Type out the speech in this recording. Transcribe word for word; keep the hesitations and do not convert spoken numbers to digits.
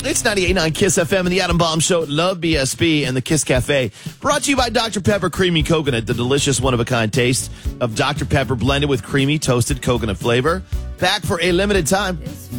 It's ninety-eight point nine Kiss F M and the Adam Bomb Show. Love B S B and the Kiss Cafe. Brought to you by Doctor Pepper Creamy Coconut, the delicious one-of-a-kind taste of Doctor Pepper blended with creamy toasted coconut flavor. Back for a limited time.